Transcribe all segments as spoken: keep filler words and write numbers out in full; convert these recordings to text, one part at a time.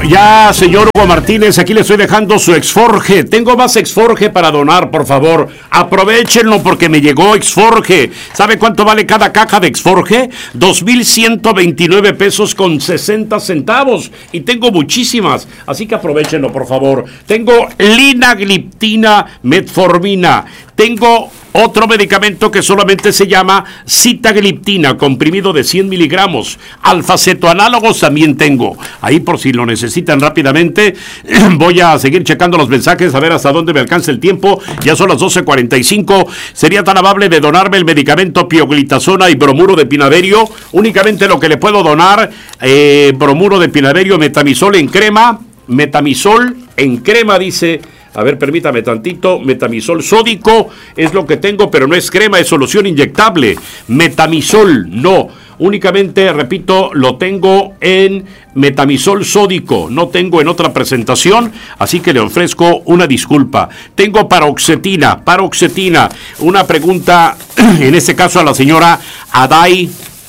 ya, señor Hugo Martínez, aquí le estoy dejando su Exforge. Tengo más Exforge para donar, por favor. Aprovechenlo porque me llegó Exforge. ¿Sabe cuánto vale cada caja de Exforge? dos mil ciento veintinueve pesos con sesenta centavos. Y tengo muchísimas, así que aprovechenlo, por favor. Tengo linagliptina metformina. Tengo otro medicamento que solamente se llama sitagliptina, comprimido de cien miligramos. Alfacetoanálogos también tengo. Ahí por si lo necesitan rápidamente. Voy a seguir checando los mensajes a ver hasta dónde me alcanza el tiempo. Ya son las doce cuarenta y cinco. Sería tan amable de donarme el medicamento pioglitazona y bromuro de pinaverio. Únicamente lo que le puedo donar, eh, bromuro de pinaverio, metamisol en crema. Metamisol en crema, dice... A ver, permítame tantito. Metamisol sódico es lo que tengo, pero no es crema, es solución inyectable. Metamisol, no. Únicamente, repito, lo tengo en metamisol sódico. No tengo en otra presentación, así que le ofrezco una disculpa. Tengo paroxetina, paroxetina. Una pregunta, en este caso a la señora Aday,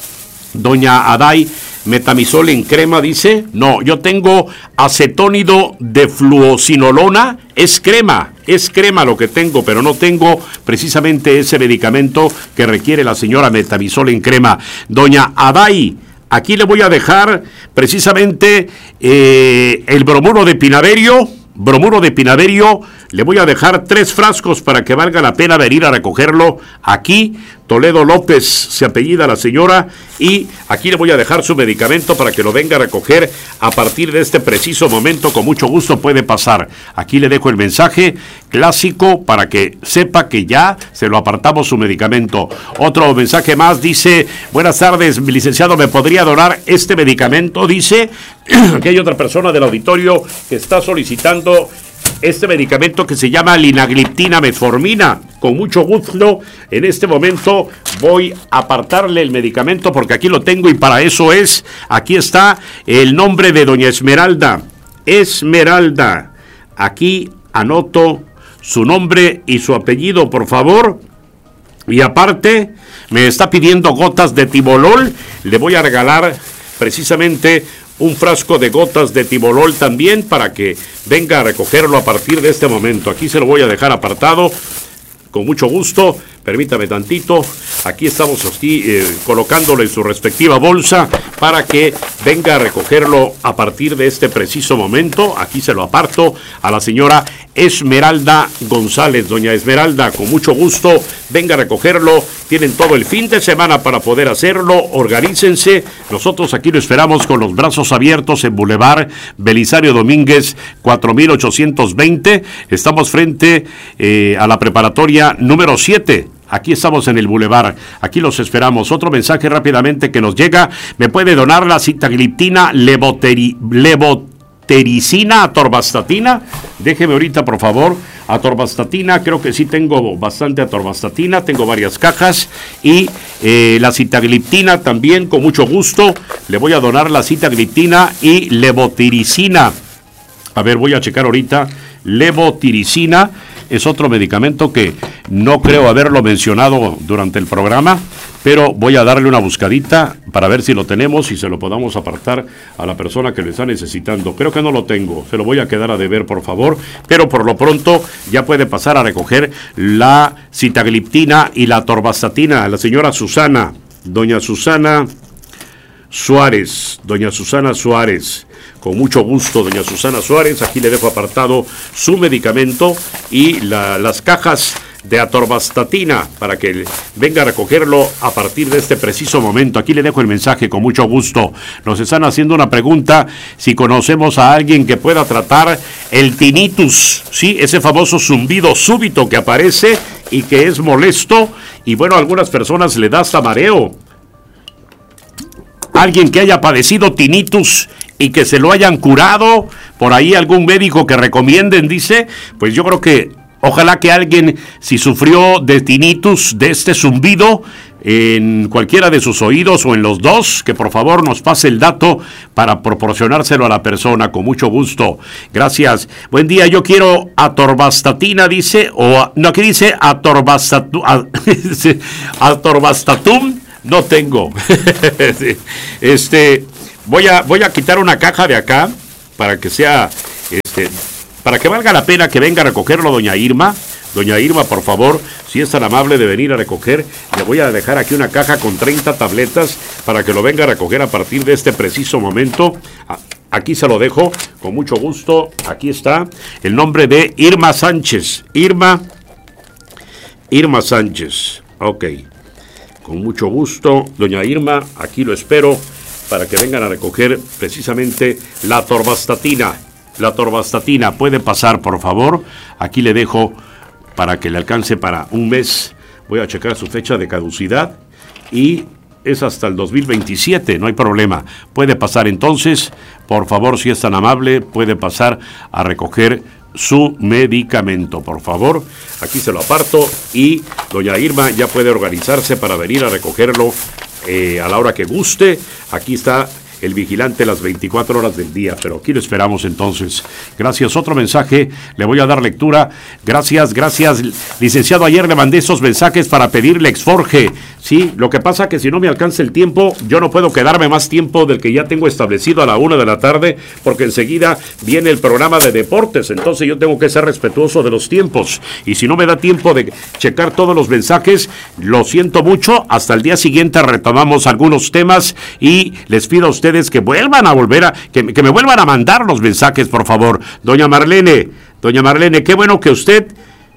doña Aday. Metamisol en crema, dice. No, yo tengo acetónido de fluocinolona. Es crema, es crema lo que tengo, pero no tengo precisamente ese medicamento que requiere la señora Metamisol en crema. Doña Aday, aquí le voy a dejar precisamente eh, el bromuro de pinaverio. Bromuro de pinaverio, le voy a dejar tres frascos para que valga la pena venir a recogerlo aquí. Toledo López se apellida la señora, y aquí le voy a dejar su medicamento para que lo venga a recoger a partir de este preciso momento. Con mucho gusto puede pasar. Aquí le dejo el mensaje clásico para que sepa que ya se lo apartamos su medicamento. Otro mensaje más, dice: buenas tardes, mi licenciado, ¿me podría donar este medicamento? Dice que hay otra persona del auditorio que está solicitando este medicamento que se llama linagliptina metformina. Con mucho gusto, en este momento voy a apartarle el medicamento porque aquí lo tengo, y para eso es, aquí está el nombre de doña Esmeralda. Esmeralda, aquí anoto su nombre y su apellido, por favor. Y aparte, me está pidiendo gotas de tibolol. Le voy a regalar precisamente un frasco de gotas de tibolol también para que venga a recogerlo a partir de este momento. Aquí se lo voy a dejar apartado con mucho gusto. Permítame tantito. Aquí estamos aquí, eh, colocándolo en su respectiva bolsa para que venga a recogerlo a partir de este preciso momento. Aquí se lo aparto a la señora Esmeralda González. Doña Esmeralda, con mucho gusto, venga a recogerlo. Tienen todo el fin de semana para poder hacerlo. Organícense. Nosotros aquí lo esperamos con los brazos abiertos en Boulevard Belisario Domínguez, cuatro mil ochocientos veinte. Estamos frente eh, a la preparatoria número siete. Aquí estamos en el Boulevard, aquí los esperamos. Otro mensaje rápidamente que nos llega: me puede donar la sitagliptina levoteri, levotericina, atorvastatina. Déjeme ahorita, por favor, atorvastatina. Creo que sí tengo bastante atorvastatina, tengo varias cajas. Y eh, la sitagliptina también, con mucho gusto. Le voy a donar la sitagliptina y levotiricina. A ver, voy a checar ahorita. Levotiricina es otro medicamento que no creo haberlo mencionado durante el programa, pero voy a darle una buscadita para ver si lo tenemos y se lo podamos apartar a la persona que lo está necesitando. Creo que no lo tengo, se lo voy a quedar a deber, por favor, pero por lo pronto ya puede pasar a recoger la sitagliptina y la atorvastatina. La señora Susana, doña Susana Suárez, doña Susana Suárez. Con mucho gusto, doña Susana Suárez, aquí le dejo apartado su medicamento y la, las cajas de atorvastatina para que venga a recogerlo a partir de este preciso momento. Aquí le dejo el mensaje, con mucho gusto. Nos están haciendo una pregunta, si conocemos a alguien que pueda tratar el tinnitus, ¿sí? Ese famoso zumbido súbito que aparece y que es molesto, y bueno, a algunas personas le da hasta mareo. Alguien que haya padecido tinnitus y que se lo hayan curado, por ahí algún médico que recomienden, dice, pues yo creo que ojalá que alguien, si sufrió de tinnitus, de este zumbido en cualquiera de sus oídos o en los dos, que por favor nos pase el dato para proporcionárselo a la persona. Con mucho gusto. Gracias. Buen día, yo quiero atorvastatina, dice, o no, aquí dice atorvastatum, atorvastatum, no tengo. Este, voy a, voy a quitar una caja de acá para que sea, este, para que valga la pena que venga a recogerlo doña Irma. Doña Irma, por favor, si es tan amable de venir a recoger, le voy a dejar aquí una caja con treinta tabletas para que lo venga a recoger a partir de este preciso momento. Aquí se lo dejo, con mucho gusto. Aquí está el nombre de Irma Sánchez. Irma, Irma Sánchez. Ok, con mucho gusto, doña Irma, aquí lo espero para que vengan a recoger precisamente la torvastatina. La torvastatina, ¿puede pasar, por favor? Aquí le dejo para que le alcance para un mes. Voy a checar su fecha de caducidad y es hasta el dos mil veintisiete, no hay problema. Puede pasar entonces, por favor, si es tan amable, puede pasar a recoger su medicamento, por favor. Aquí se lo aparto y doña Irma ya puede organizarse para venir a recogerlo eh, a la hora que guste. Aquí está el vigilante las veinticuatro horas del día, pero aquí lo esperamos entonces. Gracias. Otro mensaje, le voy a dar lectura. Gracias, gracias, licenciado. Ayer le mandé esos mensajes para pedirle Exforge. Sí, lo que pasa que si no me alcanza el tiempo, yo no puedo quedarme más tiempo del que ya tengo establecido a la una de la tarde, porque enseguida viene el programa de deportes, entonces yo tengo que ser respetuoso de los tiempos. Y si no me da tiempo de checar todos los mensajes, lo siento mucho. Hasta el día siguiente retomamos algunos temas y les pido a ustedes que vuelvan a volver a, que, que me vuelvan a mandar los mensajes, por favor. Doña Marlene, doña Marlene, qué bueno que usted,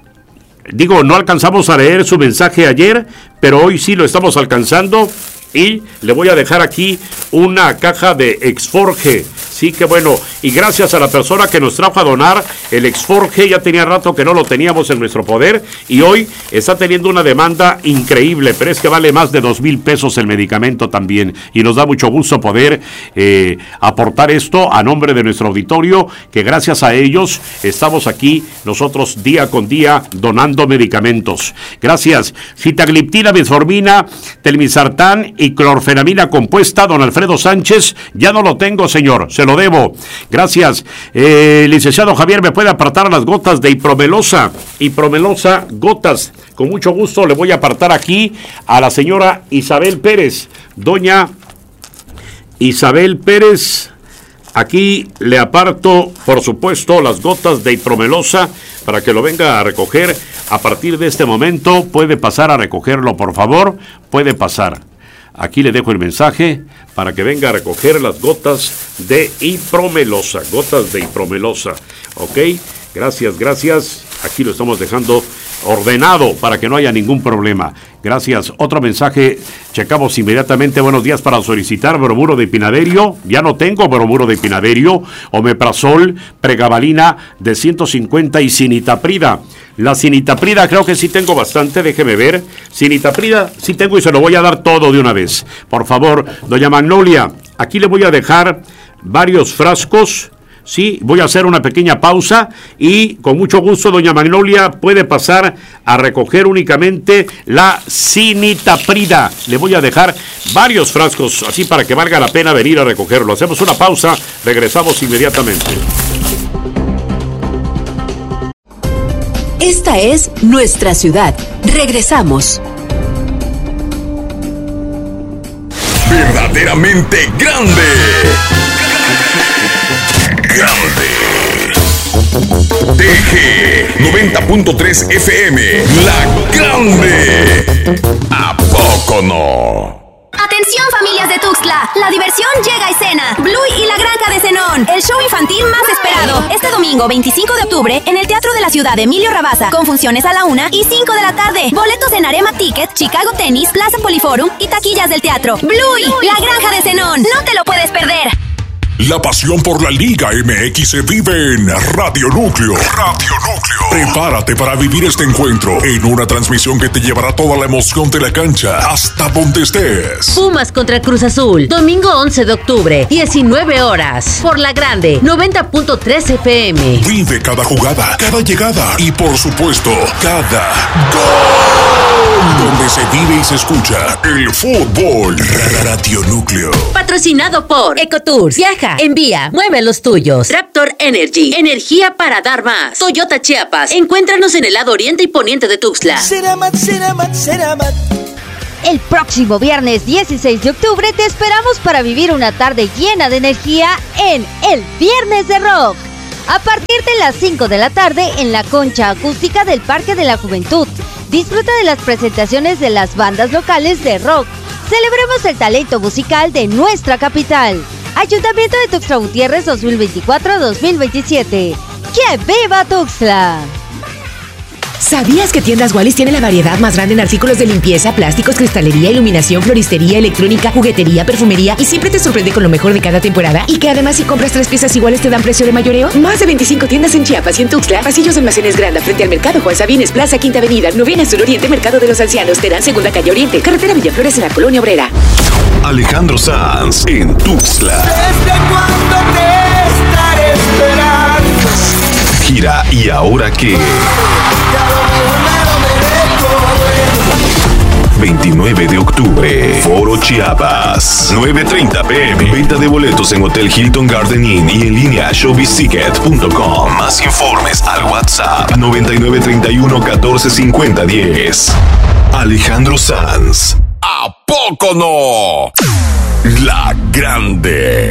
digo, no alcanzamos a leer su mensaje ayer, pero hoy sí lo estamos alcanzando y le voy a dejar aquí una caja de Exforge. Sí, qué bueno. Y gracias a la persona que nos trajo a donar el Exforge, ya tenía rato que no lo teníamos en nuestro poder y hoy está teniendo una demanda increíble, pero es que vale más de dos mil pesos el medicamento también y nos da mucho gusto poder eh, aportar esto a nombre de nuestro auditorio, que gracias a ellos estamos aquí nosotros día con día donando medicamentos. Gracias. Sitagliptina, metformina, telmisartán y clorfenamina compuesta, don Alfredo Sánchez, ya no lo tengo, señor, se lo debo. Gracias. Eh, licenciado Javier, ¿me puede apartar las gotas de Ipromelosa? Ipromelosa, gotas. Con mucho gusto le voy a apartar aquí a la señora Isabel Pérez. Doña Isabel Pérez, aquí le aparto, por supuesto, las gotas de Ipromelosa para que lo venga a recoger. A partir de este momento, puede pasar a recogerlo, por favor. Puede pasar. Aquí le dejo el mensaje para que venga a recoger las gotas de Ipromelosa, gotas de Ipromelosa, ¿ok? Gracias, gracias. Aquí lo estamos dejando ordenado para que no haya ningún problema. Gracias. Otro mensaje, checamos inmediatamente. Buenos días, para solicitar bromuro de pinaderio. Ya no tengo bromuro de pinaderio. Omeprazol, pregabalina de ciento cincuenta y cinitaprida. La cinitaprida creo que sí tengo bastante, déjeme ver. Cinitaprida sí tengo y se lo voy a dar todo de una vez. Por favor, doña Magnolia, aquí le voy a dejar varios frascos. Sí, voy a hacer una pequeña pausa y con mucho gusto, doña Magnolia, puede pasar a recoger únicamente la cinitaprida. Le voy a dejar varios frascos, así para que valga la pena venir a recogerlo. Hacemos una pausa, regresamos inmediatamente. Esta es nuestra ciudad. Regresamos. Verdaderamente grande. Grande. T G noventa punto tres F M, La Grande. ¿A poco no? Atención, familias de Tuxtla, la diversión llega a escena. Bluey y la Granja de Zenón, el show infantil más esperado. Este domingo veinticinco de octubre en el Teatro de la Ciudad de Emilio Rabasa, con funciones a la una y cinco de la tarde. Boletos en Arema Ticket, Chicago Tennis, Plaza Poliforum y taquillas del teatro. Bluey, la Granja de Zenón, no te lo puedes perder. La pasión por la Liga M X se vive en Radio Núcleo. Radio Núcleo. Prepárate para vivir este encuentro en una transmisión que te llevará toda la emoción de la cancha hasta donde estés. Pumas contra Cruz Azul, domingo once de octubre, diecinueve horas, por La Grande, noventa punto tres F M. Vive cada jugada, cada llegada y por supuesto, cada gol. Donde se vive y se escucha el fútbol. Radio Núcleo. Patrocinado por Ecotours. Viaja, envía, mueve los tuyos. Raptor Energy, energía para dar más. Toyota Chiapas, encuéntranos en el lado oriente y poniente de Tuxtla. Ceramat, Ceramat, Ceramat. El próximo viernes dieciséis de octubre te esperamos para vivir una tarde llena de energía en el Viernes de Rock. A partir de las cinco de la tarde en la concha acústica del Parque de la Juventud. Disfruta de las presentaciones de las bandas locales de rock. Celebremos el talento musical de nuestra capital. Ayuntamiento de Tuxtla Gutiérrez dos mil veinticuatro a dos mil veintisiete. ¡Que viva Tuxtla! ¿Sabías que Tiendas Wallis tiene la variedad más grande en artículos de limpieza, plásticos, cristalería, iluminación, floristería, electrónica, juguetería, perfumería y siempre te sorprende con lo mejor de cada temporada? Y que además si compras tres piezas iguales te dan precio de mayoreo. Más de veinticinco tiendas en Chiapas y en Tuxtla. Pasillos Almacenes Granda frente al Mercado Juan Sabines, Plaza Quinta Avenida, Novena Sur Oriente, Mercado de los Ancianos, Terán Segunda Calle Oriente, Carretera Villaflores en la Colonia Obrera. Alejandro Sanz en Tuxtla. ¿Desde cuándo te estaré esperando? Gira ¿Y ahora qué? veintinueve de octubre, Foro Chiapas, nueve treinta p m Venta de boletos en Hotel Hilton Garden Inn y en línea showbiz ticket punto com. Más informes al WhatsApp noventa y nueve treinta y uno catorce cincuenta diez. Alejandro Sanz. ¿A poco no? La Grande.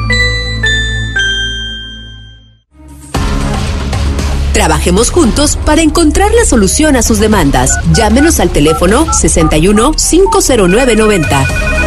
Trabajemos juntos para encontrar la solución a sus demandas. Llámenos al teléfono sesenta y uno, cinco cero nueve, noventa.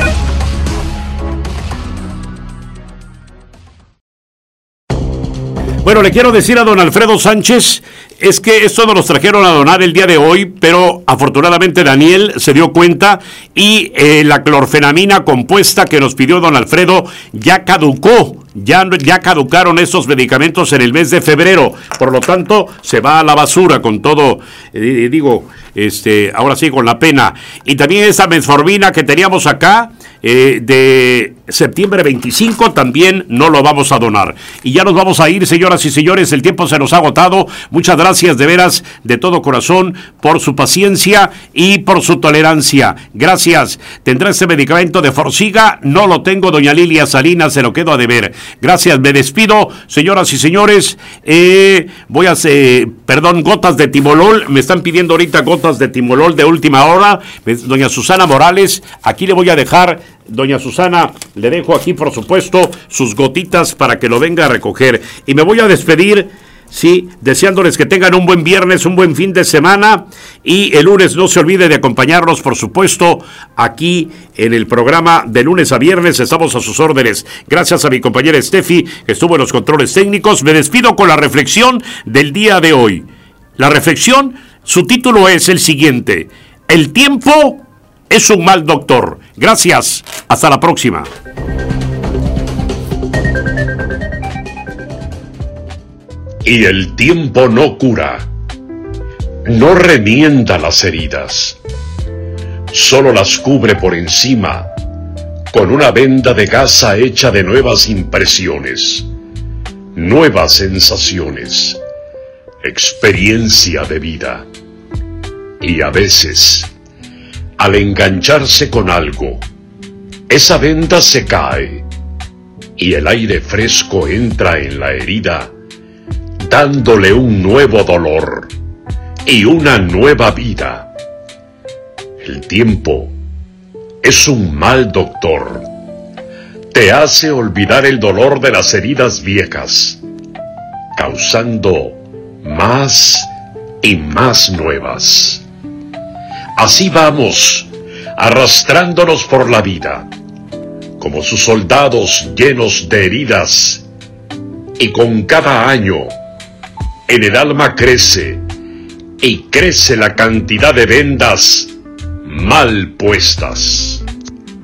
Bueno, le quiero decir a don Alfredo Sánchez, es que esto nos los trajeron a donar el día de hoy, pero afortunadamente Daniel se dio cuenta y eh, la clorfenamina compuesta que nos pidió don Alfredo ya caducó. Ya, ya caducaron esos medicamentos en el mes de febrero, por lo tanto se va a la basura con todo, eh, digo, este, ahora sí con la pena. Y también esa metformina que teníamos acá, eh, de septiembre veinticinco, también no lo vamos a donar. Y ya nos vamos a ir, señoras y señores, el tiempo se nos ha agotado. Muchas gracias de veras, de todo corazón, por su paciencia y por su tolerancia. Gracias. ¿Tendrá este medicamento de Forxiga? No lo tengo, doña Lilia Salinas, se lo quedo a deber. Gracias, me despido, señoras y señores. Eh, voy a hacer, perdón, gotas de timolol. Me están pidiendo ahorita gotas de timolol de última hora. Doña Susana Morales, aquí le voy a dejar, doña Susana, le dejo aquí, por supuesto, sus gotitas para que lo venga a recoger. Y me voy a despedir, sí, deseándoles que tengan un buen viernes, un buen fin de semana, y el lunes no se olvide de acompañarnos, por supuesto, aquí en el programa de lunes a viernes. Estamos a sus órdenes. Gracias a mi compañera Steffi, que estuvo en los controles técnicos. Me despido con la reflexión del día de hoy. La reflexión, su título es el siguiente: el tiempo es un mal doctor. Gracias, hasta la próxima. Y el tiempo no cura, no remienda las heridas, solo las cubre por encima con una venda de gasa hecha de nuevas impresiones, nuevas sensaciones, experiencia de vida. Y a veces, al engancharse con algo, esa venda se cae y el aire fresco entra en la herida, dándole un nuevo dolor y una nueva vida. El tiempo es un mal doctor. Te hace olvidar el dolor de las heridas viejas, causando más y más nuevas. Así vamos, arrastrándonos por la vida, como sus soldados llenos de heridas, y con cada año, en el alma crece, y crece la cantidad de vendas mal puestas.